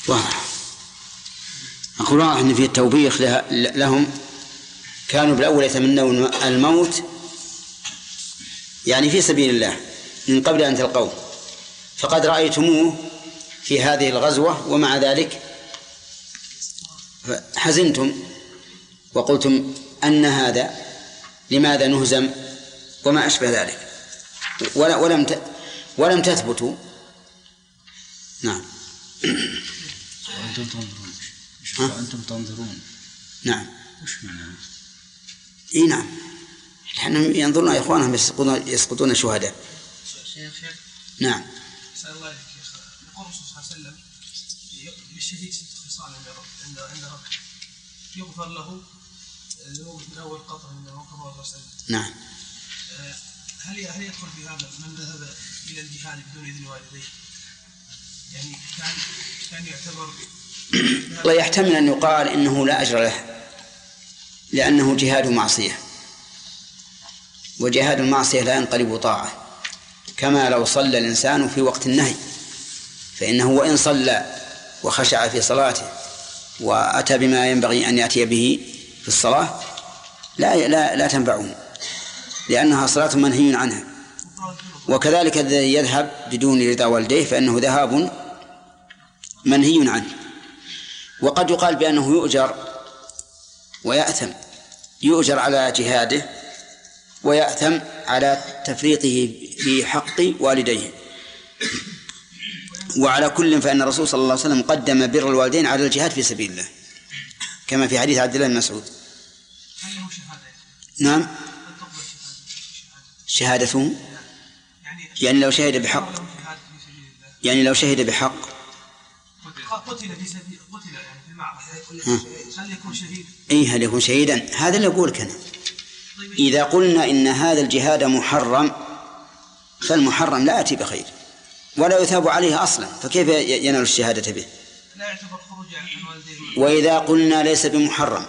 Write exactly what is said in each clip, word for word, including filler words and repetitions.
أقول أن في التوبيخ لهم كانوا بالأول يتمنون الموت يعني في سبيل الله من قبل أن تلقوه، فقد رأيتموه في هذه الغزوة ومع ذلك حزنتم وقلتم أن هذا لماذا نهزم وما أشبه ذلك، ولم ولم تثبتوا. نعم. وأنتم تنظرون. وأنتم تنظرون. نعم. وش معناه؟ إيه نعم. نحن ينظرون إخوانهم يسقطون يسقطون شهداء. شيخ شيخ. نعم. سأل الله عليك يا شيخ. يقول الرسول صلى الله عليه وسلم للشهيد ست خصال عند عند ربه يغفر له ذنوب من أول قطرة من كما صلى الله عليه وسلم. نعم. هل هل يدخل في هذا من ذهب إلى الجهاد بدون إذن والديه؟ يعني كان كان يعتبر الله يحتمل أن يقال إنه لا أجر له لأنه جهاد معصية، وجهاد المعصية لا ينقلب طاعة، كما لو صلى الإنسان في وقت النهي فإنه وإن صلى وخشع في صلاته وأتى بما ينبغي أن يأتي به في الصلاة لا لا لا تنفعه لأنها صلاة منهي عنها. وكذلك الذي يذهب بدون رضا والديه فإنه ذهاب منهي عنه. وقد يقال بأنه يؤجر ويأثم، يؤجر على جهاده ويأثم على تفريطه في حق والديه. وعلى كل فإن الرسول صلى الله عليه وسلم قدم بر الوالدين على الجهاد في سبيل الله كما في حديث عبد الله بن مسعود. نعم. شهادته يعني لو شهد بحق، يعني لو شهد بحق قتل في سبيل قتل يعني في المعركة هل يكون شهيد؟ إيه هل يكون شهيدا؟ هذا اللي أقول كنا إذا قلنا إن هذا الجهاد محرم فالمحرم لا يأتي بخير ولا يثاب عليه أصلا، فكيف ينال الشهادة به؟ لا يعتبر خروج عن والديه. وإذا قلنا ليس بمحرم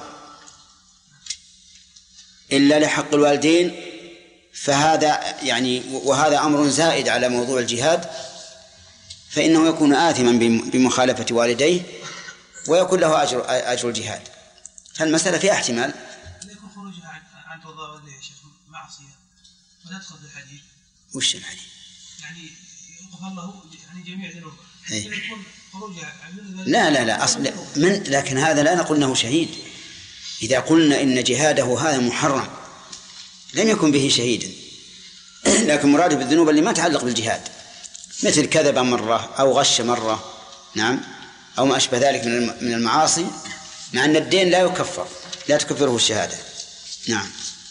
إلا لحق الوالدين فهذا يعني وهذا أمر زائد على موضوع الجهاد، فإنه يكون آثما بمخالفة والديه ويكون له أجر أجر الجهاد. فالمسألة فيها احتمال. يكون خروجها عن عن رضا والديه يا شيخ معصية وندخل في الحديث. وش الحديث؟ يعني يغفر له يعني جميع ذنوبه. يكون خروجها عن لا لا لا أصل من لكن هذا لا نقول أنه شهيد. إذا قلنا إن جهاده هذا محرم لم يكن به شهيدا، لكن مراد بالذنوب اللي ما تعلق بالجهاد مثل كذب مرة أو غش مرة، نعم، أو ما أشبه ذلك من المعاصي، مع أن الدين لا يكفر لا تكفره الشهادة. نعم.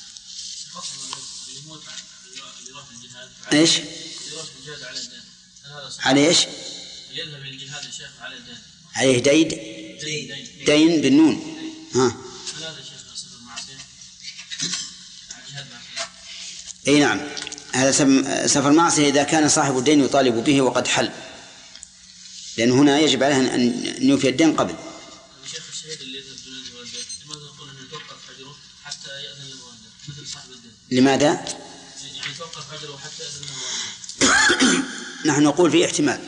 إيش؟ عليه إيش؟ يذهب الجهاد الشيخ على الدين. عليه دين دين بالنون. ها. أي نعم، هذا سفر معصية إذا كان صاحب الدين يطالب به وقد حل، لأن هنا يجب عليه أن يوفي الدين قبل. الشيخ الشهيد اللي يذهب دون إذن والده لماذا نقول أنه يتوقف أجره حتى يأذن له والده مثل صاحب الدين؟ لماذا؟ يعني يتوقف أجره حتى يأذن له والده. نحن نقول في احتمال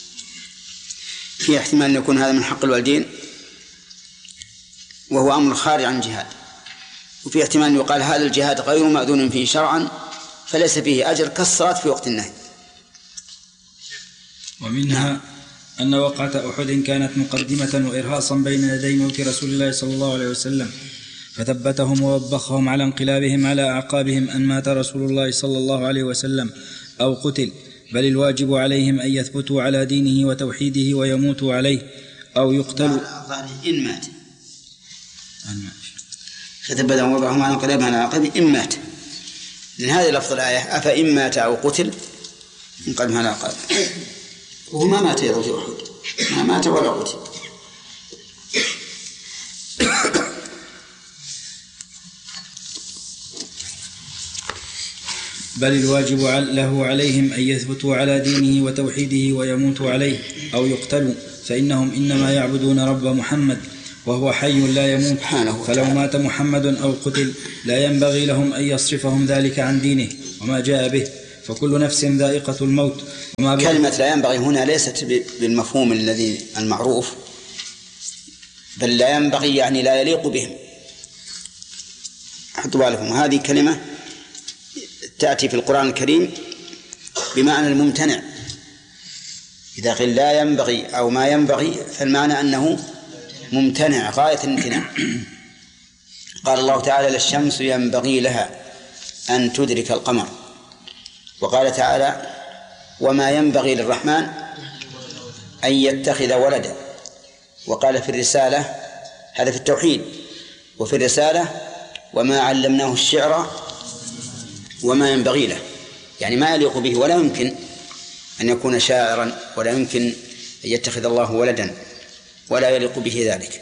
في احتمال أن يكون هذا من حق الوالدين وهو أمر خارج عن الجهاد، وفي احتمال أن يقال هذا الجهاد غير مأذون فيه شرعا فليس فيه أجر كالصلاة في وقت النهي. ومنها أن وقعة أحد كانت مقدمة وإرهاصا بين يدي موت رسول الله صلى الله عليه وسلم، فثبتهم ووبخهم على انقلابهم على أعقابهم أن مات رسول الله صلى الله عليه وسلم أو قتل، بل الواجب عليهم أن يثبتوا على دينه وتوحيده ويموتوا عليه أو يقتلوا إن مات. فثبتهم ووبخهم على انقلابهم على أعقابهم إن مات، لأن هذه لفظ الآية أفإن مات أو قتل انقلبهم على أعقابهم، وهو ما مات يا رجل أحد، ما مات ولا قتل. بل الواجب له عليهم أن يثبتوا على دينه وتوحيده ويموتوا عليه أو يقتلوا، فإنهم إنما يعبدون رب محمد وهو حي لا يموت، فلو مات محمد أو قتل لا ينبغي لهم أن يصرفهم ذلك عن دينه وما جاء به، فكل نفس ذائقة الموت. وما كلمة لا ينبغي هنا ليست بالمفهوم الذي المعروف بل لا ينبغي يعني لا يليق بهم. حطوا بالكم، هذه كلمة تأتي في القرآن الكريم بمعنى الممتنع. إذا قيل لا ينبغي أو ما ينبغي فالمعنى أنه ممتنع غاية الامتناع. قال الله تعالى: لا الشمس ينبغي لها أن تدرك القمر. وقال تعالى: وما ينبغي للرحمن أن يتخذ ولدا. وقال في الرسالة، هذا في التوحيد، وفي الرسالة: وما علمناه الشعر وما ينبغي له، يعني ما يليق به ولا يمكن أن يكون شاعرا، ولا يمكن أن يتخذ الله ولدا، ولا يليق به ذلك.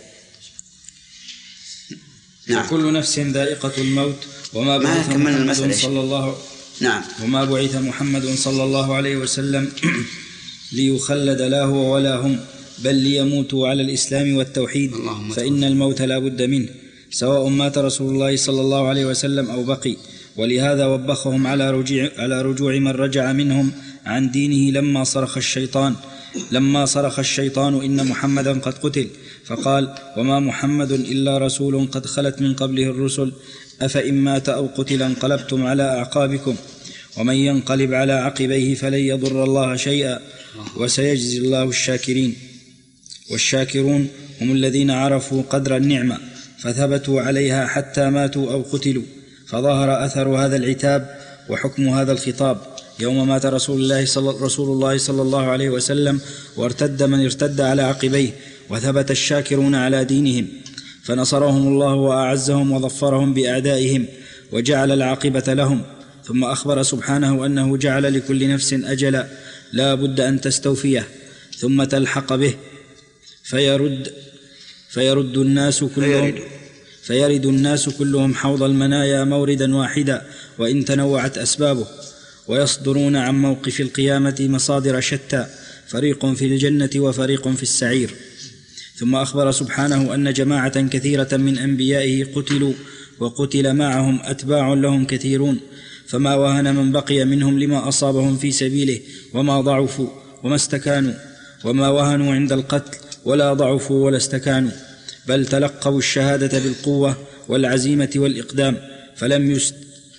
نعم. كل نفس ذائقة الموت وما بعث محمد صلى الله نعم وما بعث محمد صلى الله عليه وسلم ليخلد لا هو ولا هم، بل ليموتوا على الإسلام والتوحيد، فإن الموت لا بد منه، سواء مات رسول الله صلى الله عليه وسلم أو بقي. ولهذا وبخهم على رجوع, على رجوع من رجع منهم عن دينه لما صرخ الشيطان لما صرخ الشيطان إن محمدا قد قتل، فقال: وما محمد إلا رسول قد خلت من قبله الرسل، أفإن مات أو قتل انقلبتم على أعقابكم، ومن ينقلب على عقبيه فلن يضر الله شيئا، وسيجزي الله الشاكرين. والشاكرون هم الذين عرفوا قدر النعمة فثبتوا عليها حتى ماتوا أو قتلوا، فظهر أثر هذا العتاب وحكم هذا الخطاب يوم مات رسول الله صلى, رسول الله صلى الله عليه وسلم، وارتد من ارتد على عقبيه، وثبت الشاكرون على دينهم، فنصرهم الله وأعزهم وظفرهم بأعدائهم وجعل العاقبة لهم. ثم أخبر سبحانه أنه جعل لكل نفس أجلا لا بد أن تستوفيه ثم تلحق به، فيرد, فيرد الناس كلهم فيرد الناس كلهم حوض المنايا موردا واحدا وإن تنوعت أسبابه، ويصدرون عن موقف القيامة مصادر شتى، فريق في الجنة وفريق في السعير. ثم أخبر سبحانه أن جماعة كثيرة من أنبيائه قتلوا وقتل معهم أتباع لهم كثيرون، فما وهن من بقي منهم لما أصابهم في سبيله، وما ضعفوا وما استكانوا، وما وهنوا عند القتل ولا ضعفوا ولا استكانوا، بل تلقوا الشهادة بالقوة والعزيمة والإقدام، فلم يست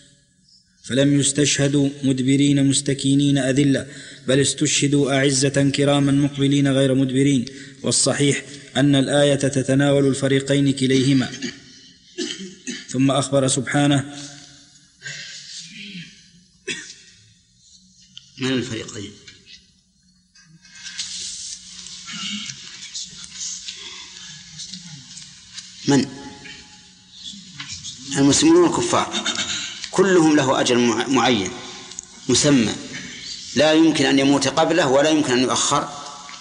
فلم يستشهدوا مدبرين مستكينين أذلة، بل استشهدوا أعزة كراما مقبلين غير مدبرين. والصحيح أن الآية تتناول الفريقين كليهما. ثم أخبر سبحانه من الفريقين؟ من؟ المسلمون والكفار كلهم له أجل معين مسمى، لا يمكن أن يموت قبله ولا يمكن أن يؤخر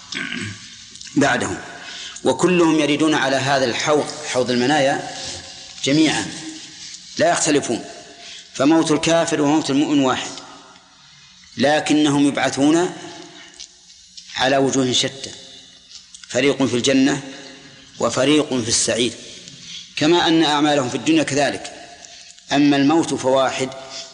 بعده، وكلهم يريدون على هذا الحوض، حوض المنايا، جميعا لا يختلفون. فموت الكافر وموت المؤمن واحد، لكنهم يبعثون على وجوه شتى، فريق في الجنة وفريق في السعير، كما أن أعمالهم في الدنيا كذلك. أما الموت فواحد،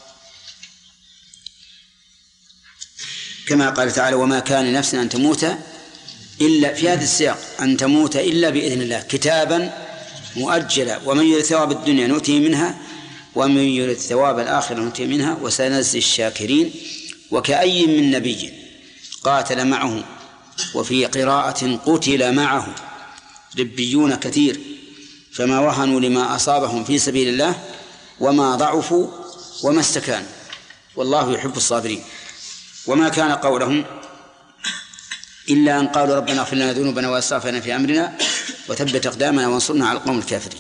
كما قال تعالى: وما كان لنفس أن تموت إلا، في هذا السياق، أن تموت إلا بإذن الله كتابا مؤجلا، ومن يرد ثواب الدنيا نؤتيه منها ومن يرد ثواب الآخرة نؤتيه منها وسنجزي الشاكرين. وكأي من نبي قاتل معه، وفي قراءة قتل معه، ربيون كثير، فما وهنوا لما أصابهم في سبيل الله وما ضعفوا وما استكانوا، والله يحب الصابرين. وما كان قولهم إلا أن قالوا ربنا اغفر لنا ذنوبنا وإسرافنا في أمرنا وثبت أقدامنا وانصرنا على القوم الكافرين.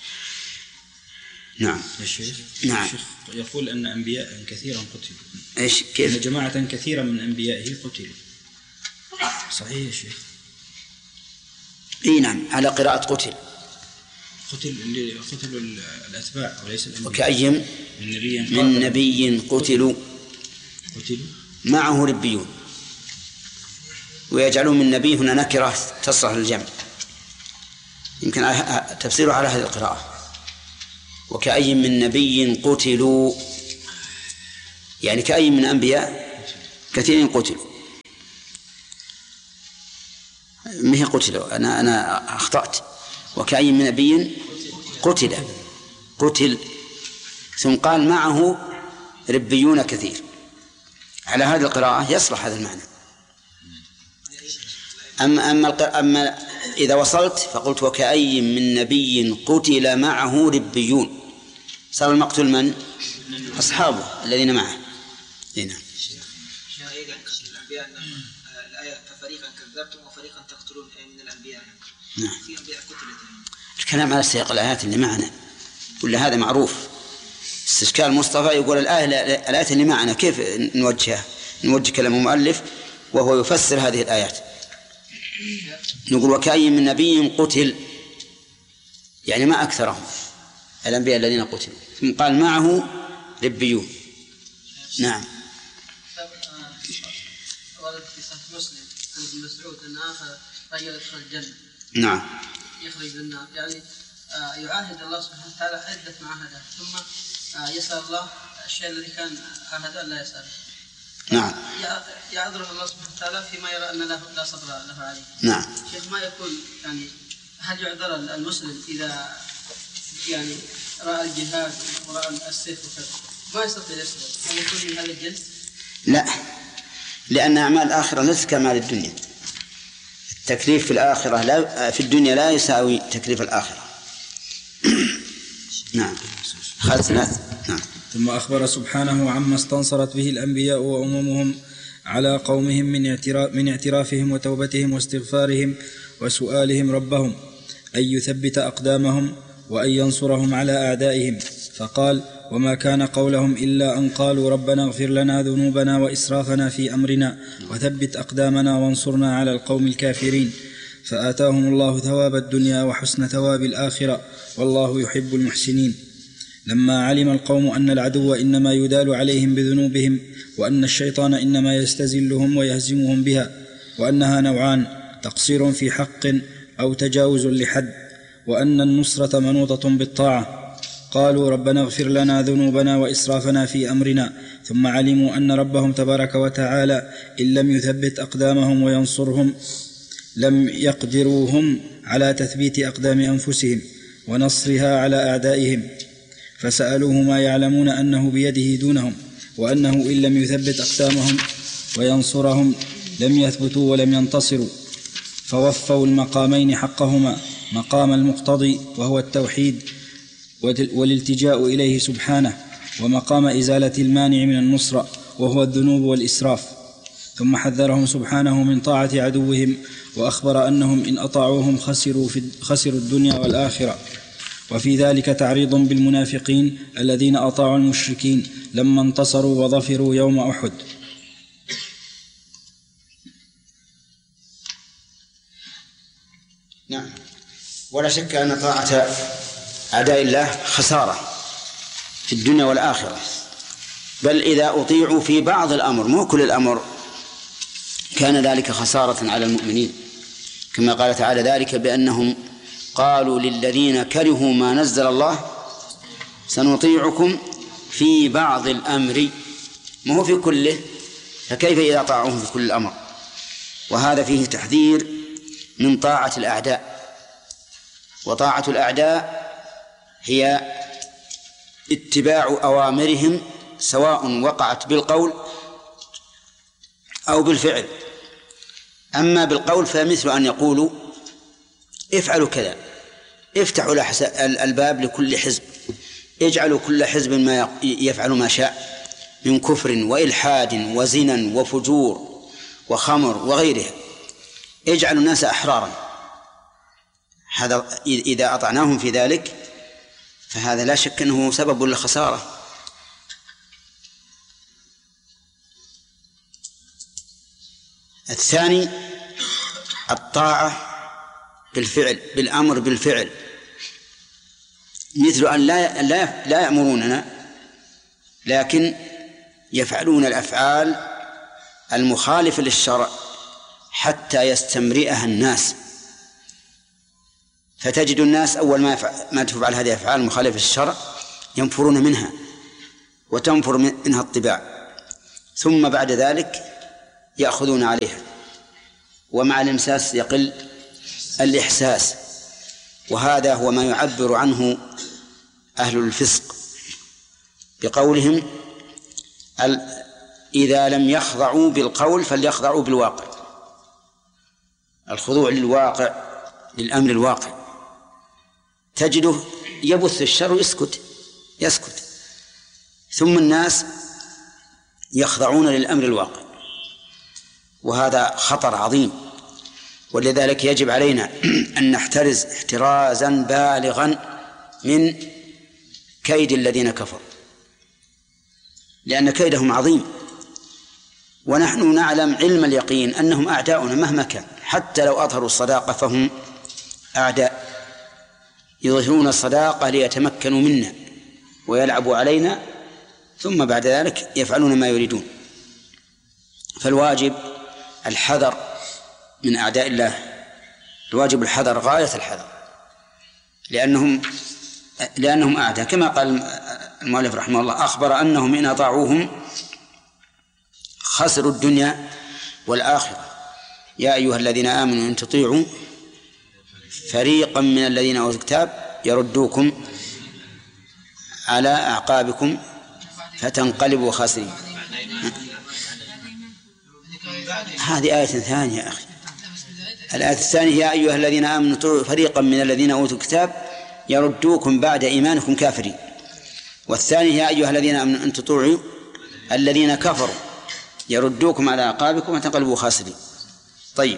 نعم. الشيخ نعم. الشيخ يقول أن أنبياء كثيرا قتلوا. إيش كيف؟ أن جماعة كثيرا من أنبيائه قتلوا. صحيح يا شيخ؟ إيه نعم، على قراءة قتل. قتل قتلوا الأتباع وليس الأنبياء. وكأي من نبي من نبي قتلوا قتلوا معه ربيون، ويجعلون من نبي هنا نكرة تصلح للجمع، يمكن تفسيره على هذه القراءة. وكأي من نبي قتلوا، يعني كأي من أنبياء كثيرين قتلوا. ما هي قتلوا؟ أنا أنا أخطأت، وكأي من نبي قتل قتل ثم قال معه ربيون كثير. على هذه القراءة يصلح هذا المعنى. أما, أما, أما إذا وصلت فقلت وكأي من نبي قتل معه ربيون، صار المقتول من؟ أصحابه الذين معه. هنا الآية ففريقا كذبتم وفريقا تقتلون من الأنبياء. نعم. في أنبياء قتلت. الكلام على سياق الآيات اللي معنا ولا هذا معروف. استشكال مصطفى يقول الآية الآيات اللي معنا كيف نوجهها؟ نوجه كلام المؤلف وهو يفسر هذه الآيات. نقول وكأي من نبي قتل، يعني ما أكثرهم الأنبياء الذين قتلوا، ثم قال معه ربيون. نعم. ورد في صحيح مسلم عن ابن مسعود أن آخر رجل يدخل الجنة نعم يخرج من النار، يعني آه يعاهد الله سبحانه وتعالى عدة معاهدات ثم آه يسأل الله الشيء الذي كان عاهده لا يسأله. نعم. يعذره الله سبحانه وتعالى فيما يرى أن له لا صبر له عليه. نعم. شيخ ما يكون يعني هل يعذر المسلم إذا يعني رأى الجهاد ورأى السيف وكذا ما يستطيع يصبر، هل يكون من هذا الجنس؟ لا، لأن أعمال الآخرة ليست كأعمال الدنيا. التكليف في الآخرة لا في الدنيا لا يساوي تكليف الآخرة. نعم. خلصنا. نعم. ثم أخبر سبحانه عما استنصرت به الأنبياء وأممهم على قومهم من اعتراف من اعترافهم وتوبتهم واستغفارهم وسؤالهم ربهم أن يثبت أقدامهم وأن ينصرهم على أعدائهم، فقال وما كان قولهم إلا أن قالوا ربنا اغفر لنا ذنوبنا وإسرافنا في أمرنا وثبت أقدامنا وانصرنا على القوم الكافرين، فآتاهم الله ثواب الدنيا وحسن ثواب الآخرة والله يحب المحسنين. لما علم القوم أن العدو إنما يدال عليهم بذنوبهم وأن الشيطان إنما يستزلهم ويهزمهم بها وأنها نوعان تقصير في حق أو تجاوز لحد وأن النصرة منوطة بالطاعة، قالوا ربنا اغفر لنا ذنوبنا وإسرافنا في أمرنا، ثم علموا أن ربهم تبارك وتعالى إن لم يثبت أقدامهم وينصرهم لم يقدروهم على تثبيت أقدام أنفسهم ونصرها على أعدائهم، فسألوه ما يعلمون أنه بيده دونهم وأنه إن لم يثبت أقدامهم وينصرهم لم يثبتوا ولم ينتصروا، فوفوا المقامين حقهما، مقام المقتضي وهو التوحيد والالتجاء إليه سبحانه، ومقام إزالة المانع من النصرة وهو الذنوب والإسراف. ثم حذرهم سبحانه من طاعة عدوهم وأخبر أنهم إن أطاعوهم خسروا, في خسروا الدنيا والآخرة، وفي ذلك تعريض بالمنافقين الذين أطاعوا المشركين لما انتصروا وظفروا يوم أحد. نعم. ولا شك أن طاعة أعداء الله خسارة في الدنيا والآخرة، بل إذا أطيعوا في بعض الأمر مو كل الأمر كان ذلك خسارة على المؤمنين، كما قال تعالى ذلك بأنهم قالوا للذين كرهوا ما نزل الله سنطيعكم في بعض الأمر، ما هو في كله، فكيف إذا طاعوهم في كل الأمر؟ وهذا فيه تحذير من طاعة الأعداء. وطاعة الأعداء هي اتباع أوامرهم سواء وقعت بالقول أو بالفعل. أما بالقول فمثل أن يقولوا افعلوا كذا، افتحوا الباب لكل حزب، اجعلوا كل حزب ما يفعل ما شاء من كفر وإلحاد وزنا وفجور وخمر وغيرها، اجعلوا الناس أحرارا. هذا إذا أطعناهم في ذلك فهذا لا شك أنه سبب للخسارة. الثاني الطاعة بالفعل، بالأمر بالفعل، مثل أن لا لا لا يأمروننا لكن يفعلون الأفعال المخالفة للشرع حتى يستمرئها الناس، فتجد الناس أول ما يفعل ما تفعل هذه الأفعال المخالفة للشرع ينفرون منها وتنفر منها الطباع، ثم بعد ذلك يأخذون عليها، ومع الإمساس يقل الإحساس، وهذا هو ما يعبر عنه أهل الفسق بقولهم إذا لم يخضعوا بالقول فليخضعوا بالواقع. الخضوع للواقع، للأمر الواقع، تجده يبث الشر ويسكت يسكت ثم الناس يخضعون للأمر الواقع، وهذا خطر عظيم. ولذلك يجب علينا أن نحترز احترازا بالغا من كيد الذين كفروا، لأن كيدهم عظيم، ونحن نعلم علم اليقين أنهم أعداؤنا مهما كان، حتى لو أظهروا الصداقة فهم أعداء، يظهرون الصداقة ليتمكنوا منا ويلعبوا علينا، ثم بعد ذلك يفعلون ما يريدون. فالواجب الحذر من أعداء الله، الواجب الحذر غاية الحذر، لأنهم لأنهم أعداء، كما قال المؤلف رحمه الله أخبر أنهم إن أطاعوهم خسروا الدنيا والآخرة. يا أيها الذين آمنوا إن تطيعوا فريقا من الذين أوتوا الكتاب يردوكم على أعقابكم فتنقلبوا خاسرين. هذه آية ثانية يا أخي. الآية الثانية يا أيها الذين آمنوا تطيعوا فريقا من الذين أوتوا الكتاب يردوكم بعد إيمانكم كافرين. والثانية يا أيها الذين آمنوا إن تطيعوا الذين كفروا يردوكم على أعقابكم فتنقلبوا خاسرين. طيب،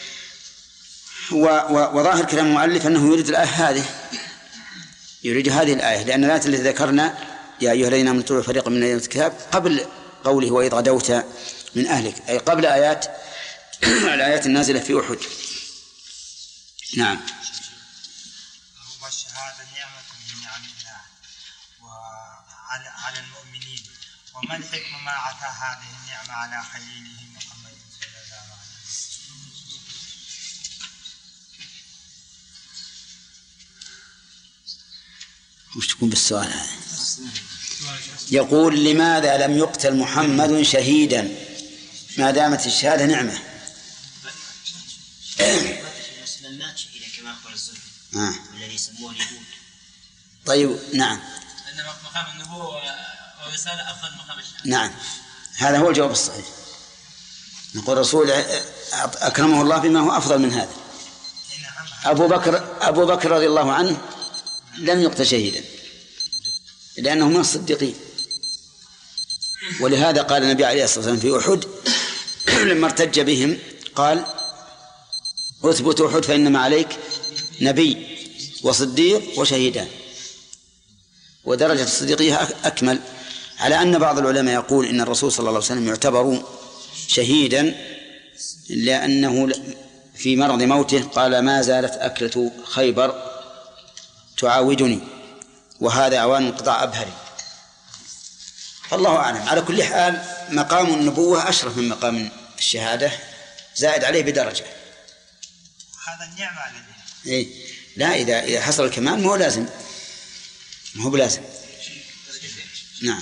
وظاهر كلام المؤلف أنه يريد الآية هذه، يريد هذه الآية، لأن الآية التي ذكرنا يا أيها الذين آمنوا تطيعوا فريقا من الذين أوتوا الكتاب قبل قوله وإذ غدوت من أهلك، أي قبل آيات الآيات النازلة في أحد. نعم. والشهادة نعمة من نعم الله وعلى على المؤمنين، وما الحكمة ما عطى هذه النعمة على خليله محمد صلى الله عليه وسلم؟ وش تكون بالسؤال هذا؟ يقول لماذا لم يقتل محمد شهيدا ما دامت الشهادة نعمة؟ مسلمات شهيدا كما أخبر الزهري آه. الذي يسموه اليهود. طيب، نعم. أن مقام النبوة ورسالة أفضل مقام الشهادة. نعم، هذا هو الجواب الصحيح. نقول الرسول أكرمه الله بما هو أفضل من هذا. أبو بكر أبو بكر رضي الله عنه لم يقتل شهيدا لأنه من الصديقين، ولهذا قال النبي عليه الصلاة والسلام في أحد لما ارتج بهم قال أثبت أحد فإنما عليك نبي وصديق وشهيدان، ودرجة الصديقية أكمل، على أن بعض العلماء يقول إن الرسول صلى الله عليه وسلم يعتبر شهيدا لأنه في مرض موته قال ما زالت أكلة خيبر تعاودني، وهذا أوان انقطاع أبهري. فالله أعلم. على كل حال مقام النبوة أشرف من مقام الشهادة، زائد عليه بدرجة. هذا النعمة على إيه؟ لا، إذا إذا حصل الكمال ما هو لازم، ما هو بلازم. نعم.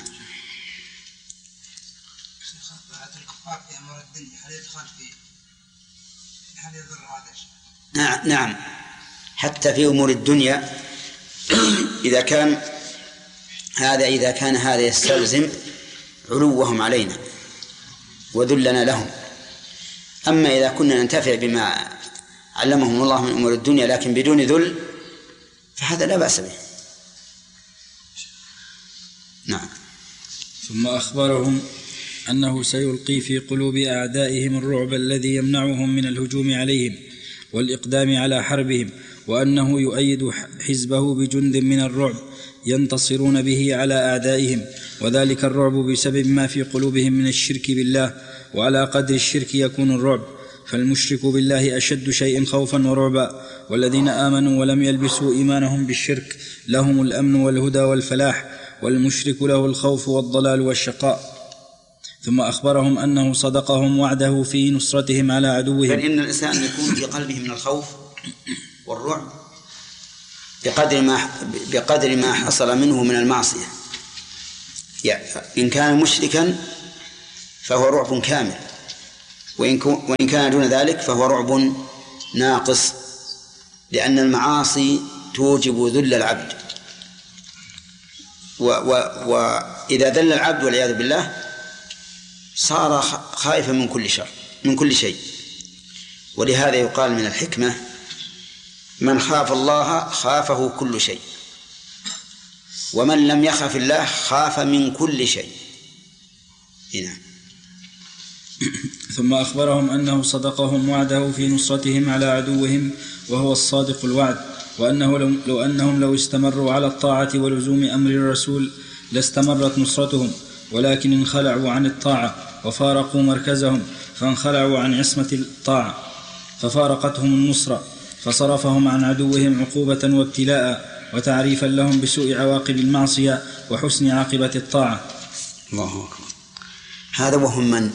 الكفار في أمر الدنيا هل يدخل في هل يضر هذا الشيء؟ نعم نعم، حتى في أمور الدنيا إذا كان هذا إذا كان هذا يستلزم علوهم علينا وذلنا لهم. أما إذا كنا ننتفع بما علمهم الله من أمور الدنيا لكن بدون ذل فهذا لا بأس به. نعم. ثم أخبرهم أنه سيلقي في قلوب أعدائهم الرعب الذي يمنعهم من الهجوم عليهم والإقدام على حربهم، وأنه يؤيد حزبه بجند من الرعب ينتصرون به على أعدائهم، وذلك الرعب بسبب ما في قلوبهم من الشرك بالله، وعلى قدر الشرك يكون الرعب، فالمشرك بالله أشد شيء خوفا ورعبا، والذين آمنوا ولم يلبسوا إيمانهم بالشرك لهم الأمن والهدى والفلاح، والمشرك له الخوف والضلال والشقاء. ثم أخبرهم أنه صدقهم وعده في نصرتهم على عدوهم. فإن الإنسان يكون في قلبه من الخوف والرعب بقدر ما بقدر ما حصل منه من المعصية. يعني إن كان مشركا فهو رعب كامل، وإن كان دون ذلك فهو رعب ناقص، لأن المعاصي توجب ذل العبد، وإذا ذل العبد والعياذ بالله صار خائفا من كل شر من كل شيء. ولهذا يقال من الحكمة: من خاف الله خافه كل شيء، ومن لم يخف الله خاف من كل شيء. هنا. ثم أخبرهم أنه صدقهم وعده في نصرتهم على عدوهم وهو الصادق الوعد، وأنه لو, لو أنهم لو استمروا على الطاعة ولزوم أمر الرسول لاستمرت نصرتهم، ولكن انخلعوا عن الطاعة وفارقوا مركزهم، فانخلعوا عن عصمة الطاعة ففارقتهم النصرة، فصرفهم عن عدوهم عقوبة وابتلاء وتعريفا لهم بسوء عواقب المعصية وحسن عاقبة الطاعة. الله أكبر. هذا وهم من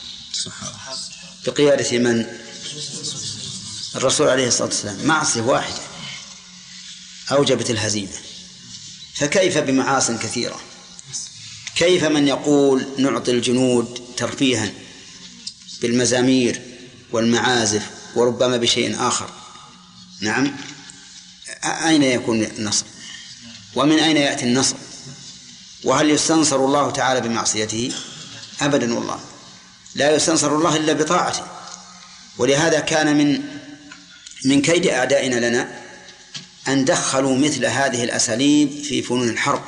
بقيادة من؟ الرسول عليه الصلاة والسلام. معصية واحدة أوجبت الهزيمة، فكيف بمعاصٍ كثيرة؟ كيف من يقول نعطي الجنود ترفيها بالمزامير والمعازف وربما بشيء آخر؟ نعم، أين يكون النصر؟ ومن أين يأتي النصر؟ وهل يستنصر الله تعالى بمعصيته؟ أبدا والله، لا يستنصر الله إلا بطاعته. ولهذا كان من من كيد أعدائنا لنا أن دخلوا مثل هذه الأساليب في فنون الحرب،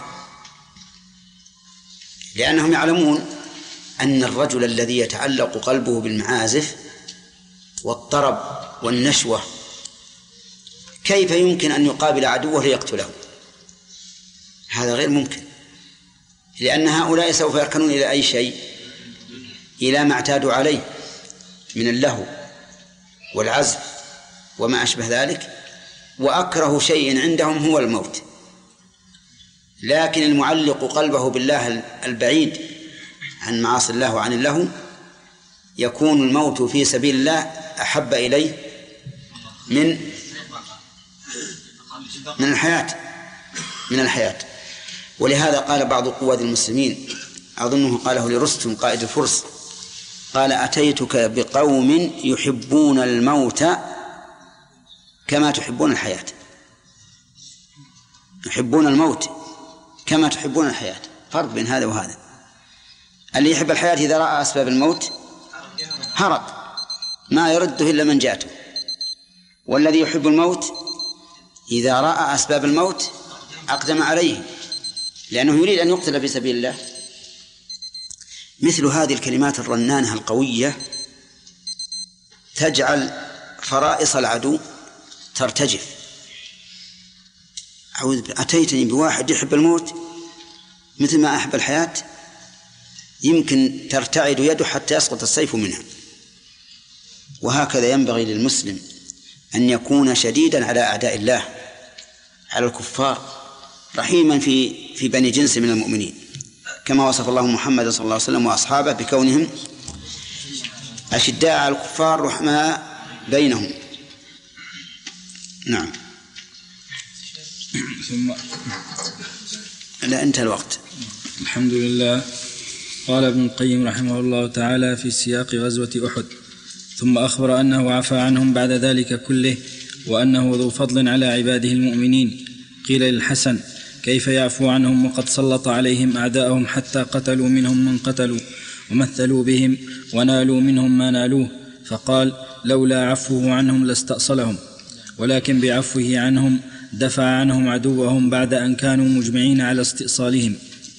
لأنهم يعلمون أن الرجل الذي يتعلق قلبه بالمعازف والطرب والنشوة كيف يمكن أن يقابل عدوه ليقتله؟ هذا غير ممكن، لأن هؤلاء سوف يركنون إلى أي شيء؟ إلى ما اعتادوا عليه من اللهو والعزف وما أشبه ذلك، وأكره شيء عندهم هو الموت. لكن المعلق قلبه بالله البعيد عن معاصي الله وعن اللهو يكون الموت في سبيل الله أحب إليه من من الحياة من الحياة ولهذا قال بعض قواد المسلمين، أظنه قاله لرستم قائد الفرس، قال: أتيتك بقوم يحبون الموت كما تحبون الحياة. يحبون الموت كما تحبون الحياة، فرق بين هذا وهذا. اللي يحب الحياة إذا رأى أسباب الموت هرب، ما يرده إلا من جاته، والذي يحب الموت إذا رأى أسباب الموت أقدم عليه، لأنه يريد أن يقتل في سبيل الله. مثل هذه الكلمات الرنانة القوية تجعل فرائص العدو ترتجف. أتيتني بواحد يحب الموت مثل ما أحب الحياة، يمكن ترتعد يده حتى يسقط السيف منها. وهكذا ينبغي للمسلم أن يكون شديدا على أعداء الله، على الكفار، رحيما في في بني جنس من المؤمنين، كما وصف الله محمد صلى الله عليه وسلم وأصحابه بكونهم أشداء على الكفار رحماء بينهم. نعم. ثم لا انتهى الوقت. الحمد لله. قال ابن القيم رحمه الله تعالى في سياق غزوة أحد: ثم أخبر أنه عفى عنهم بعد ذلك كله، وأنه ذو فضل على عباده المؤمنين. قيل للحسن: كيف يعفو عنهم وقد سلط عليهم أعداءهم حتى قتلوا منهم من قتلوا ومثلوا بهم ونالوا منهم ما نالوه؟ فقال: لولا عفوه عنهم لاستأصلهم، ولكن بعفوه عنهم دفع عنهم عدوهم بعد أن كانوا مجمعين على استئصالهم.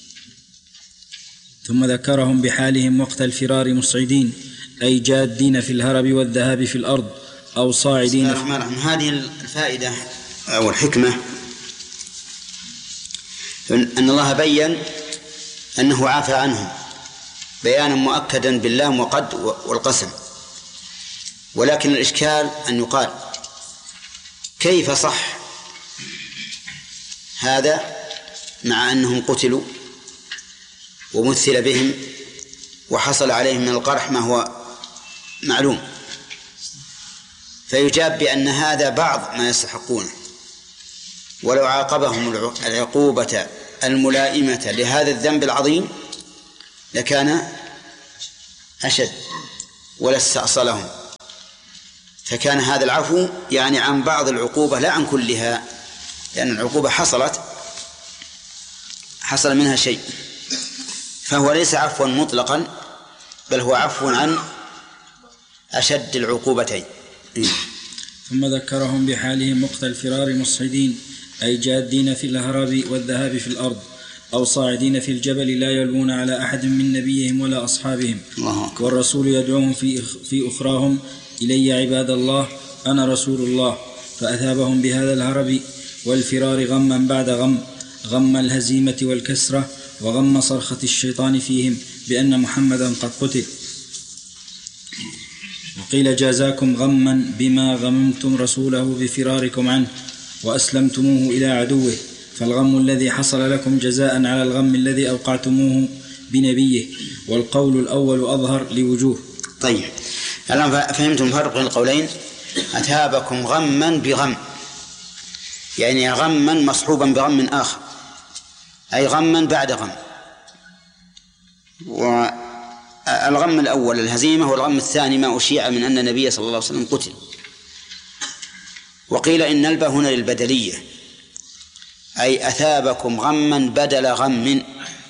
ثم ذكرهم بحالهم وقت الفرار مصعدين، أي جادين في الهرب والذهاب في الأرض، أو صاعدين. هذه الفائدة أو الحكمة أن الله بيّن أنه عافى عنهم بيانا مؤكدا باللام وقد والقسم. ولكن الإشكال أن يقال: كيف صح هذا مع أنهم قتلوا ومثل بهم وحصل عليهم من القرح ما هو معلوم؟ فيجاب بأن هذا بعض ما يستحقونه، ولو عاقبهم العقوبة الملائمة لهذا الذنب العظيم لكان أشد ولا استأصلهم. فكان هذا العفو يعني عن بعض العقوبة لا عن كلها، لأن العقوبة حصلت حصل منها شيء، فهو ليس عفوا مطلقا، بل هو عفو عن أشد العقوبتين. ثم ذكرهم بحالهم وقت الفرار مصعدين، أي جادين في الهرب والذهاب في الأرض، أو صاعدين في الجبل لا يلوون على أحد من نبيهم ولا أصحابهم. والرسول يدعوهم في في أخراهم: إلي عباد الله أنا رسول الله. فأثابهم بهذا الهرب والفرار غما بعد غم، غم الهزيمة والكسرة، وغم صرخة الشيطان فيهم بأن محمدا قد قتل. وقيل جازاكم غما بما غممتم رسوله بفراركم عنه وأسلمتموه إلى عدوه، فالغم الذي حصل لكم جزاء على الغم الذي أوقعتموه بنبيه. والقول الأول أظهر لوجوه. طيب، الآن فهمتم فرق بين القولين. أثابكم غما بغم، يعني غما مصحوبا بغم آخر، أي غما بعد غم. والغم الأول الهزيمة، والغم الثاني ما أشيع من أن النبي صلى الله عليه وسلم قتل. وقيل إن الباء هنا للبدلية، أي أثابكم غما بدل غم،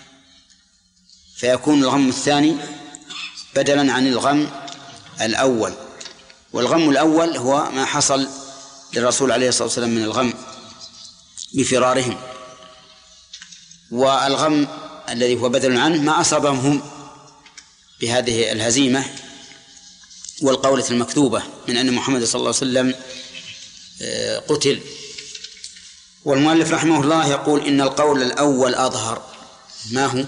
فيكون الغم الثاني بدلا عن الغم الأول. والغم الأول هو ما حصل للرسول عليه الصلاة والسلام من الغم بفرارهم، والغم الذي هو بدل عنه ما أصابهم هم بهذه الهزيمة والقولة المكذوبة من أن محمد صلى الله عليه وسلم قتل. والمؤلف رحمه الله يقول إن القول الأول أظهر. ما هو؟